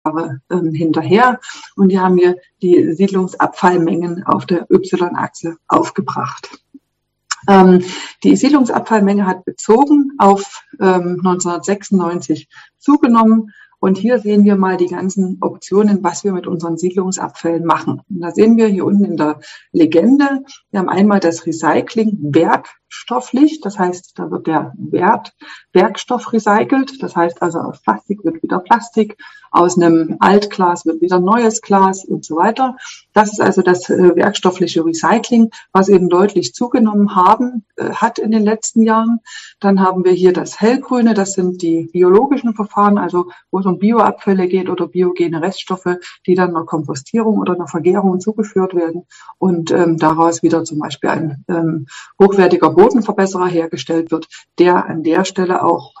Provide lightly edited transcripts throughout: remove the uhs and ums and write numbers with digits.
hinterher. Und hier haben wir die Siedlungsabfallmengen auf der Y-Achse aufgebracht. Die Siedlungsabfallmenge hat bezogen auf 1996 zugenommen. Und hier sehen wir mal die ganzen Optionen, was wir mit unseren Siedlungsabfällen machen. Und da sehen wir hier unten in der Legende, wir haben einmal das Recycling werkstofflich, das heißt, da wird der Werkstoff recycelt, das heißt also aus Plastik wird wieder Plastik, aus einem Altglas wird wieder neues Glas und so weiter. Das ist also das werkstoffliche Recycling, was eben deutlich zugenommen hat in den letzten Jahren. Dann haben wir hier das Hellgrüne, das sind die biologischen Verfahren, also wo es um Bioabfälle geht oder biogene Reststoffe, die dann einer Kompostierung oder einer Vergärung zugeführt werden und daraus wieder zum Beispiel ein hochwertiger Bodenverbesserer hergestellt wird, der an der Stelle auch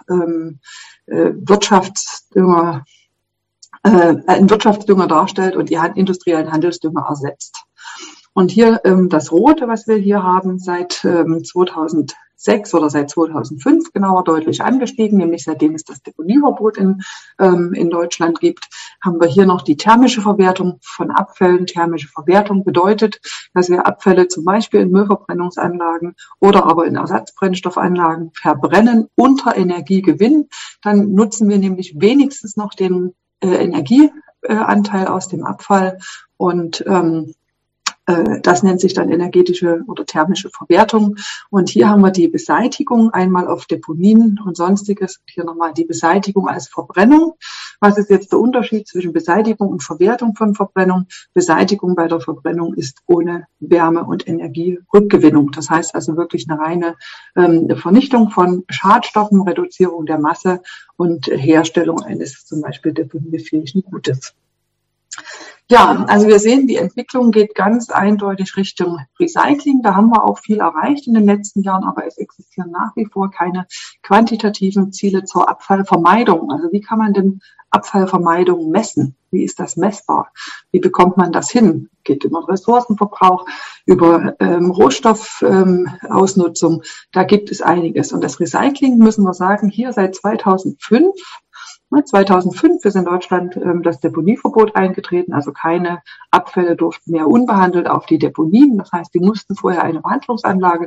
einen Wirtschaftsdünger darstellt und die industriellen Handelsdünger ersetzt. Und hier das Rote, was wir hier haben, seit 2006 oder seit 2005 genauer deutlich angestiegen, nämlich seitdem es das Deponieverbot in Deutschland gibt, haben wir hier noch die thermische Verwertung von Abfällen. Thermische Verwertung bedeutet, dass wir Abfälle zum Beispiel in Müllverbrennungsanlagen oder aber in Ersatzbrennstoffanlagen verbrennen unter Energiegewinn. Dann nutzen wir nämlich wenigstens noch den Energieanteil aus dem Abfall und das nennt sich dann energetische oder thermische Verwertung. Und hier haben wir die Beseitigung einmal auf Deponien und Sonstiges. Und hier nochmal die Beseitigung als Verbrennung. Was ist jetzt der Unterschied zwischen Beseitigung und Verwertung von Verbrennung? Beseitigung bei der Verbrennung ist ohne Wärme- und Energierückgewinnung. Das heißt also wirklich eine reine Vernichtung von Schadstoffen, Reduzierung der Masse und Herstellung eines zum Beispiel deponiefähigen Gutes. Ja, also wir sehen, die Entwicklung geht ganz eindeutig Richtung Recycling. Da haben wir auch viel erreicht in den letzten Jahren, aber es existieren nach wie vor keine quantitativen Ziele zur Abfallvermeidung. Also wie kann man denn Abfallvermeidung messen? Wie ist das messbar? Wie bekommt man das hin? Geht über Ressourcenverbrauch, über Rohstoffausnutzung. Da gibt es einiges. Und das Recycling, müssen wir sagen, hier seit 2005, ist in Deutschland das Deponieverbot eingetreten, also keine Abfälle durften mehr unbehandelt auf die Deponien. Das heißt, die müssen vorher eine Behandlungsanlage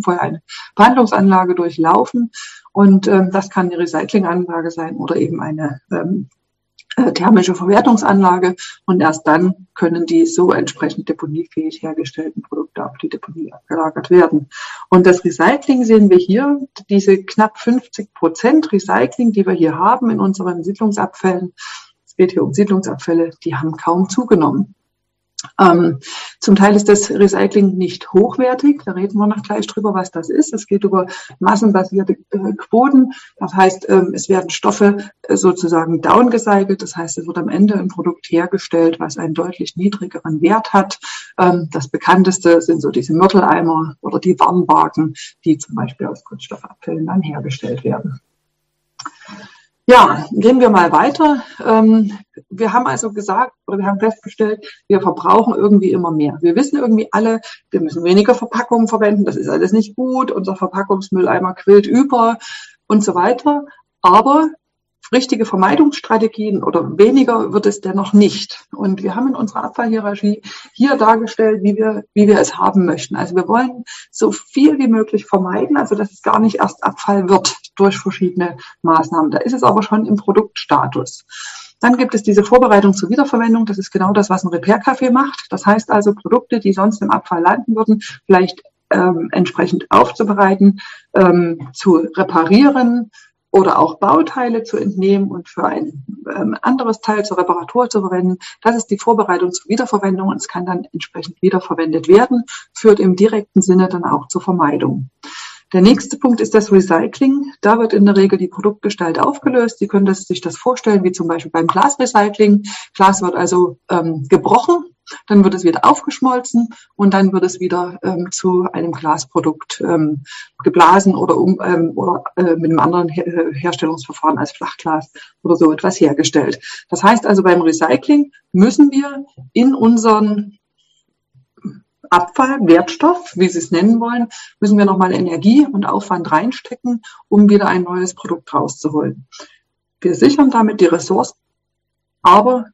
durchlaufen und das kann eine Recyclinganlage sein oder eben eine thermische Verwertungsanlage und erst dann können die so entsprechend deponiefähig hergestellten Produkte auf die Deponie abgelagert werden. Und das Recycling sehen wir hier, diese knapp 50% Recycling, die wir hier haben in unseren Siedlungsabfällen, es geht hier um Siedlungsabfälle, die haben kaum zugenommen. Zum Teil ist das Recycling nicht hochwertig, da reden wir noch gleich drüber, was das ist. Es geht über massenbasierte Quoten, das heißt, es werden Stoffe sozusagen downgecycelt, das heißt, es wird am Ende ein Produkt hergestellt, was einen deutlich niedrigeren Wert hat. Das bekannteste sind so diese Mörteleimer oder die Warnwagen, die zum Beispiel aus Kunststoffabfällen dann hergestellt werden. Ja, gehen wir mal weiter. Wir haben also gesagt, oder wir haben festgestellt, wir verbrauchen irgendwie immer mehr. Wir wissen irgendwie alle, wir müssen weniger Verpackungen verwenden, das ist alles nicht gut, unser Verpackungsmülleimer quillt über und so weiter. Aber richtige Vermeidungsstrategien oder weniger wird es dennoch nicht. Und wir haben in unserer Abfallhierarchie hier dargestellt, wie wir es haben möchten. Also wir wollen so viel wie möglich vermeiden, also dass es gar nicht erst Abfall wird durch verschiedene Maßnahmen. Da ist es aber schon im Produktstatus. Dann gibt es diese Vorbereitung zur Wiederverwendung. Das ist genau das, was ein Repair-Café macht. Das heißt also, Produkte, die sonst im Abfall landen würden, vielleicht entsprechend aufzubereiten, zu reparieren, oder auch Bauteile zu entnehmen und für ein anderes Teil zur Reparatur zu verwenden. Das ist die Vorbereitung zur Wiederverwendung und es kann dann entsprechend wiederverwendet werden, führt im direkten Sinne dann auch zur Vermeidung. Der nächste Punkt ist das Recycling. Da wird in der Regel die Produktgestalt aufgelöst. Sie können sich das vorstellen, wie zum Beispiel beim Glasrecycling. Glas wird also gebrochen, dann wird es wieder aufgeschmolzen und dann wird es wieder zu einem Glasprodukt geblasen oder mit einem anderen Herstellungsverfahren als Flachglas oder so etwas hergestellt. Das heißt also, beim Recycling müssen wir in unseren Abfall, Wertstoff, wie Sie es nennen wollen, müssen wir nochmal Energie und Aufwand reinstecken, um wieder ein neues Produkt rauszuholen. Wir sichern damit die Ressourcen, aber